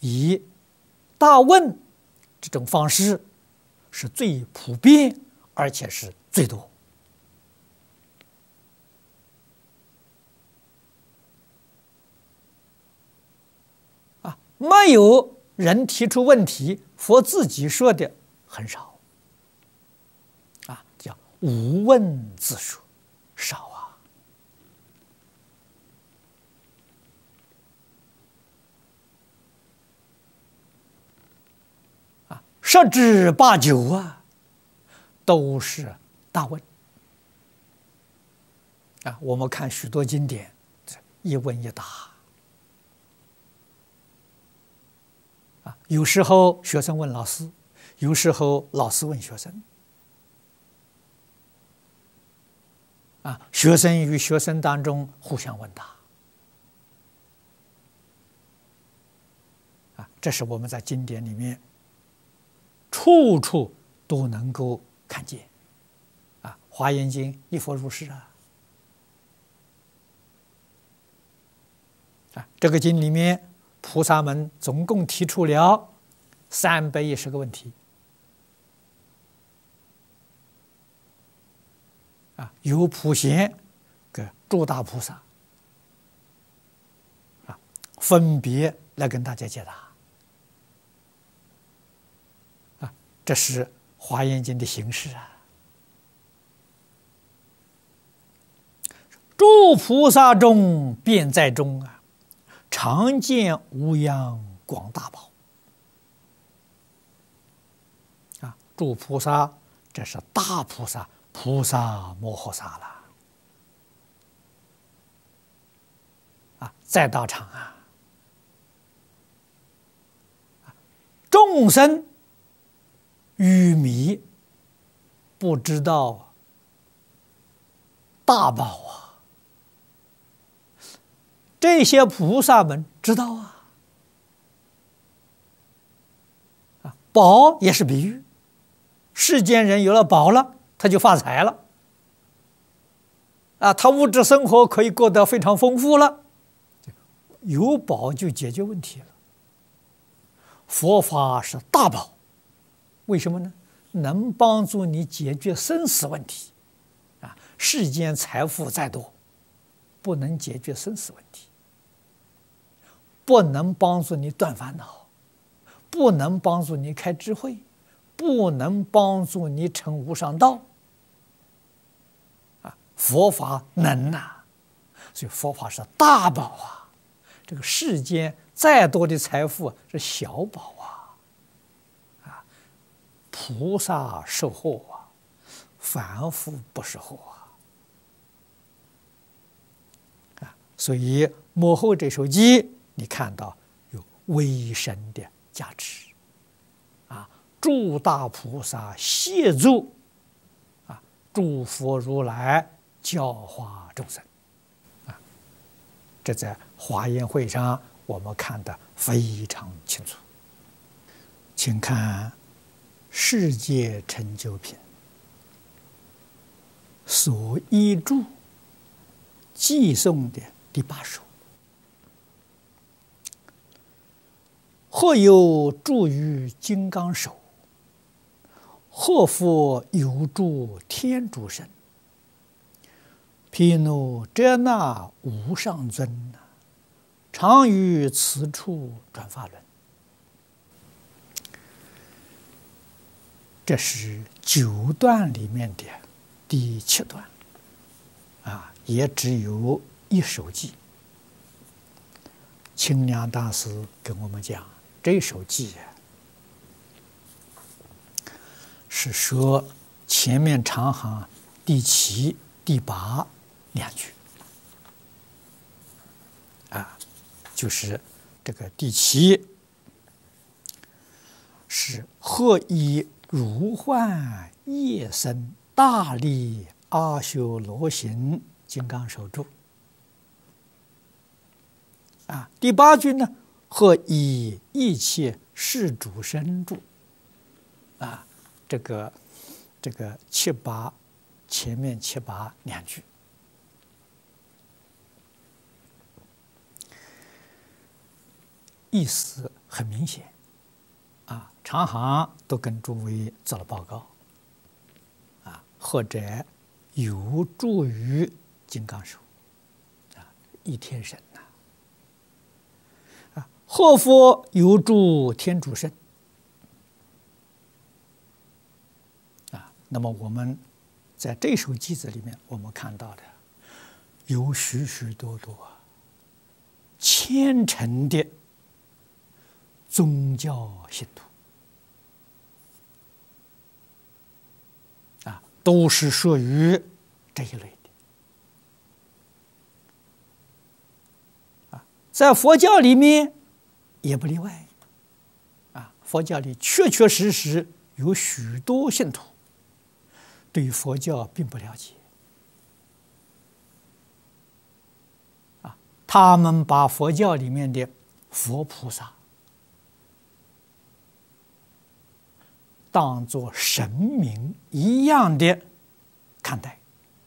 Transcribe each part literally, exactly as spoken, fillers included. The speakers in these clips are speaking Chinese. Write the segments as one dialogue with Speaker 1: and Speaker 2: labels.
Speaker 1: 以大问这种方式是最普遍，而且是最多。啊，没有人提出问题，佛自己说的很少。啊，叫无问自说，少啊。啊，十之八九啊，都是大问。啊，我们看许多经典，一问一答。啊，有时候学生问老师，有时候老师问学生。啊，学生与学生当中互相问答。啊，这是我们在经典里面处处都能够看见。啊，《华严经》一佛如是啊。啊，这个经里面，菩萨们总共提出了三百一十个问题。啊，由普贤跟诸大菩萨啊，分别来跟大家解答。啊，这是《华严经》的形式啊。诸菩萨中便在中啊，常见无量广大宝。啊，诸菩萨，这是大菩萨。菩萨摩诃萨了。啊，在道场啊，众生愚迷，不知道大宝啊。这些菩萨们知道啊。啊，宝也是比喻，世间人有了宝了，他就发财了。啊，他物质生活可以过得非常丰富了。有宝就解决问题了。佛法是大宝，为什么呢？能帮助你解决生死问题。啊，世间财富再多，不能解决生死问题，不能帮助你断烦恼，不能帮助你开智慧，不能帮助你成无上道。啊，佛法能啊，所以佛法是大宝啊。这个世间再多的财富是小宝啊。啊，菩萨受获啊，凡夫不受获啊。啊，所以幕后这首偈，你看到有微神的加持。啊，诸大菩萨协助，啊，诸佛如来教化众生。啊，这在华严会上我们看得非常清楚。请看《世界成就品》所依注寄送的第八首。或有住于金刚手，或复有住天竺身。毗卢遮那无上尊，常于此处转法轮。这是九段里面的第七段，啊，也只有一首偈。清凉大师跟我们讲，这首偈是说前面长行第七、第八两句，啊，就是这个第七是何以如幻夜生大力阿修罗行金刚手住。啊，第八句呢，何以一切世主身住。啊，这个这个七八前面七八两句，意思很明显，啊，常行都跟诸位做了报告，啊，或者有助于金刚手，啊，一天神呐，啊，或佛有助天主身，啊，那么我们在这首偈子里面，我们看到的有许许多多虔诚的宗教信徒，啊，都是属于这一类的，啊，在佛教里面也不例外，啊，佛教里确确实实有许多信徒对佛教并不了解，啊，他们把佛教里面的佛菩萨当作神明一样的看待，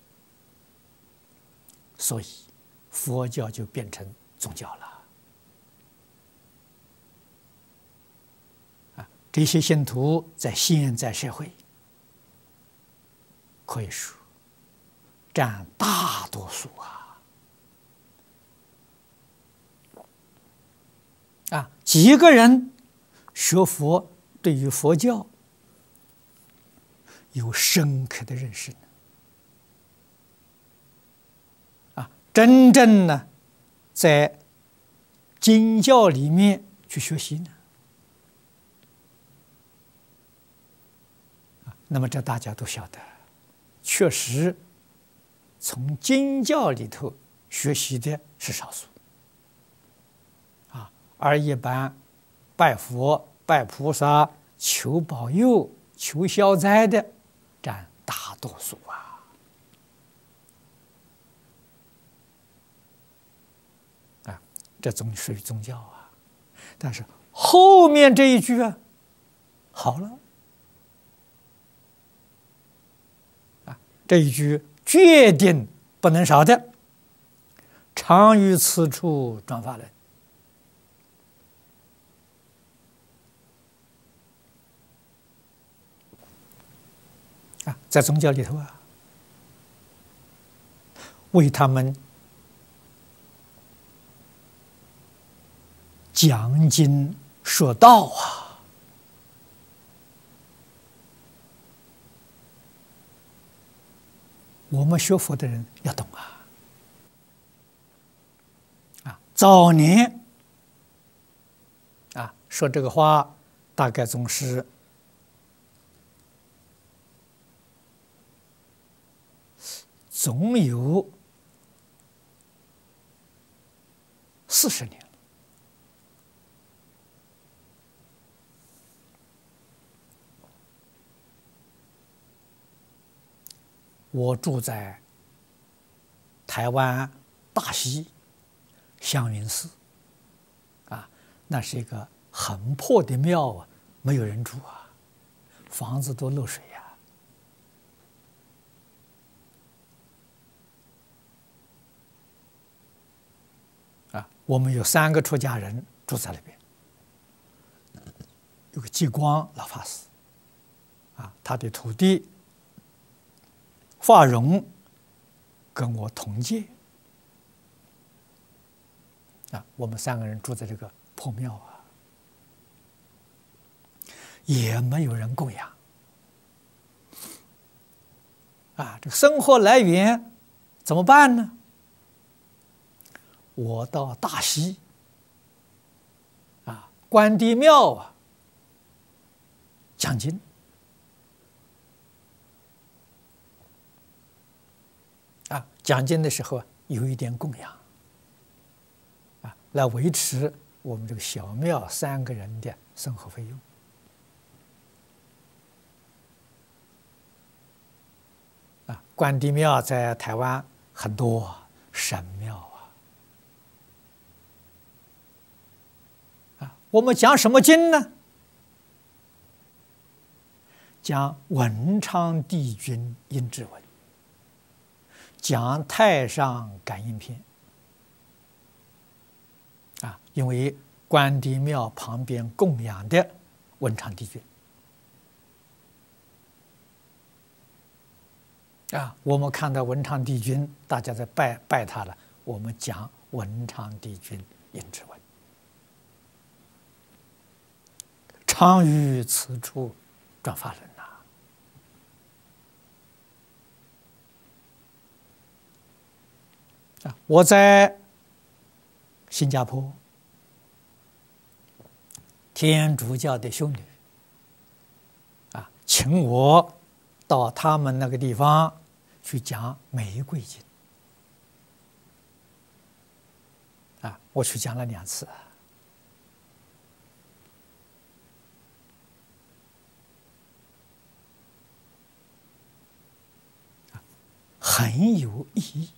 Speaker 1: 所以佛教就变成宗教了。啊，这些信徒在现在社会可以说占大多数啊！啊，几个人学佛，对于佛教有深刻的认识呢？啊，真正呢，在经教里面去学习呢？啊，那么这大家都晓得，确实从经教里头学习的是少数，啊，而一般拜佛、拜菩萨、求保佑、求消灾的占大多数啊！啊，这总属于宗教啊。但是后面这一句啊，好了，啊，这一句决定不能少的，常于此处转法轮。啊，在宗教里头啊，为他们讲经说道啊，我们学佛的人要懂啊。啊，早年啊说这个话，大概总是总有四十年了。我住在台湾大溪香云寺，啊，那是一个很破的庙啊，没有人住啊，房子都漏水呀。啊，我们有三个出家人住在那边，有个济光老法师，啊，他的徒弟法荣跟我同届，啊，我们三个人住在这个破庙啊，也没有人供养，啊，这个生活来源怎么办呢？我到大溪啊关帝庙啊讲经，啊，讲经的时候啊有一点供养，啊，来维持我们这个小庙三个人的生活费用。啊，关帝庙在台湾很多神庙啊。啊，我们讲什么经呢？讲文昌帝君阴骘文，讲太上感应篇。啊，因为关帝庙旁边供养的文昌帝君。啊，我们看到文昌帝君，大家在拜拜他了，我们讲文昌帝君应之文。常于此处转法轮呐！啊，我在新加坡，天主教的修女啊，请我到他们那个地方去讲《玫瑰经》啊，我去讲了两次，很有意义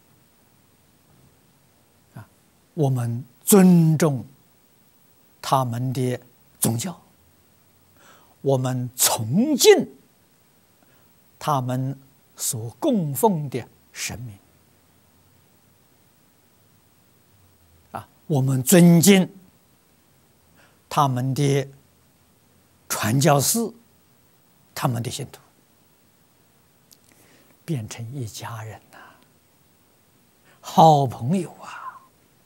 Speaker 1: 啊！我们尊重他们的宗教，我们崇敬他们所供奉的神明啊，我们尊敬他们的传教士，他们的信徒，变成一家人呐、啊，好朋友啊！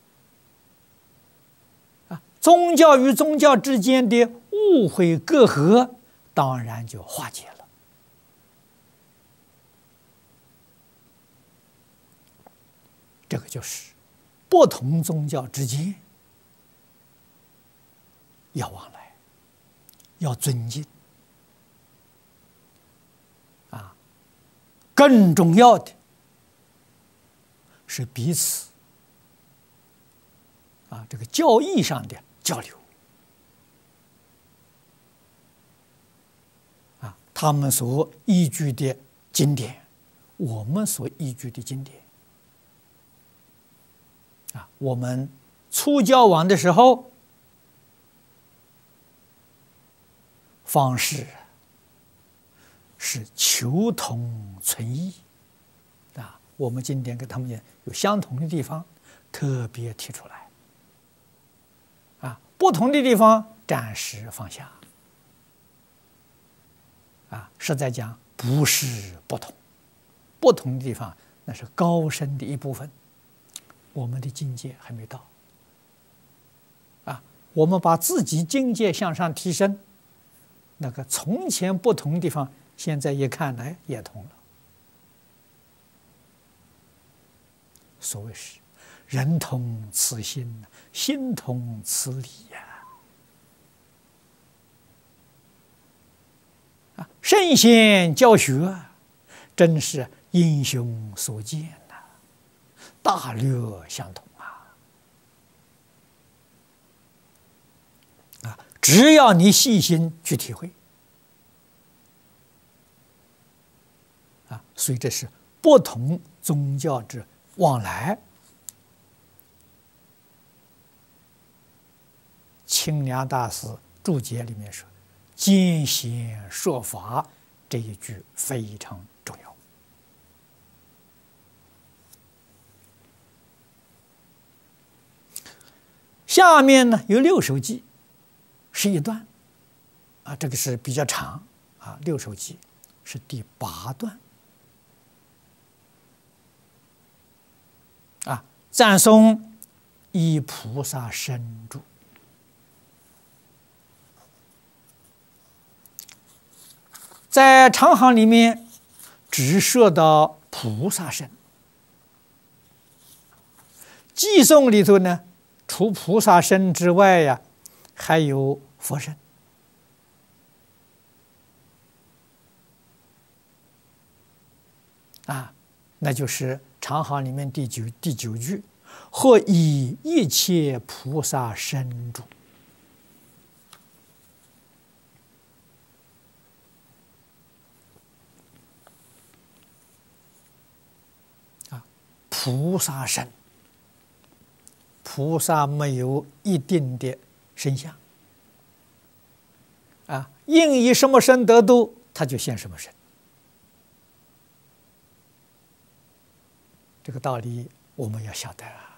Speaker 1: 啊，宗教与宗教之间的误会隔阂，当然就化解了。这个就是不同宗教之间要往来，要尊敬啊。更重要的是彼此啊这个教义上的交流啊，他们所依据的经典，我们所依据的经典。啊，我们初交往的时候，方式是求同存异啊。我们今天跟他们有相同的地方，特别提出来啊；不同的地方，暂时放下啊。实在讲，不是不同，不同的地方那是高深的一部分。我们的境界还没到啊！我们把自己境界向上提升，那个从前不同的地方，现在一看来也通了。所谓是人同此心，心同此理呀！啊，圣贤教学真是英雄所见。大略相同啊！啊，只要你细心去体会啊，所以这是不同宗教之往来。清凉大师注解里面说：“兼贤说法”这一句非常重要。下面呢有六首偈，是一段，啊，这个是比较长啊。六首偈是第八段，啊，赞颂以菩萨身住，在长行里面只说到菩萨身，偈颂里头呢，除菩萨身之外呀，还有佛身啊，那就是长行里面第九第九句，或以一切菩萨身住。啊，菩萨身。菩萨没有一定的身相啊，应以什么身得度，他就现什么身。这个道理我们要晓得啊。